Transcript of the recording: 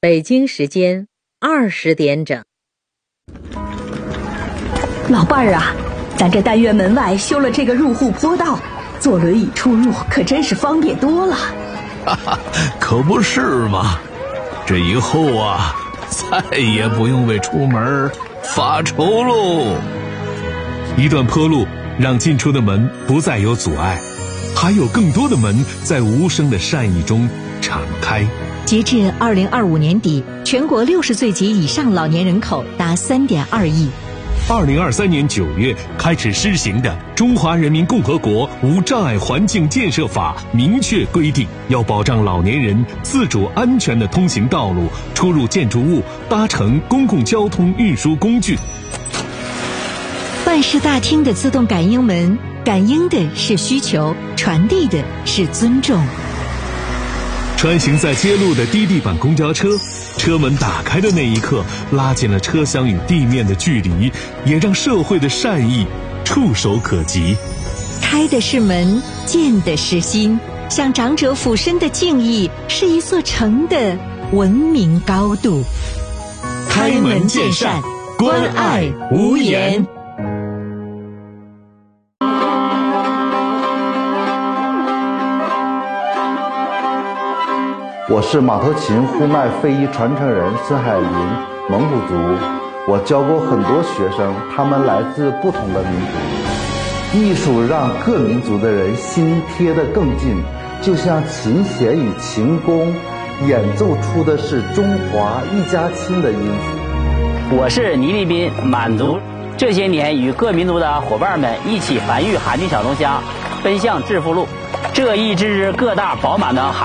北京时间20点整。 老伴儿啊，咱这单元门外修了这个入户坡道，坐轮椅出入可真是方便多了。 哈哈，可不是嘛！这以后啊，再也不用为出门发愁喽。 一段坡路让进出的门不再有阻碍，还有更多的门在无声的善意中敞开。 截至2025年底，全国60岁及以上老年人口达3.2亿。 2023年9月开始施行的《中华人民共和国无障碍环境建设法》明确规定，要保障老年人自主安全的通行道路、出入建筑物、搭乘公共交通运输工具。 办事大厅的自动感应门，感应的是需求，传递的是尊重。 穿行在街路的低地板公交车，车门打开的那一刻，拉近了车厢与地面的距离，也让社会的善意触手可及。 开的是门，见的是心，向长者俯身的敬意，是一座城的文明高度。 开门见山，关爱无言。 我是马头琴呼麦非遗传承人孙海林，蒙古族。我教过很多学生，他们来自不同的民族。艺术让各民族的人心贴得更近，就像琴弦与琴弓演奏出的是中华一家亲的音符。 我是倪立斌，满族。这些年与各民族的伙伴们一起繁育海地小龙虾，奔向致富路。这一支个大饱满的海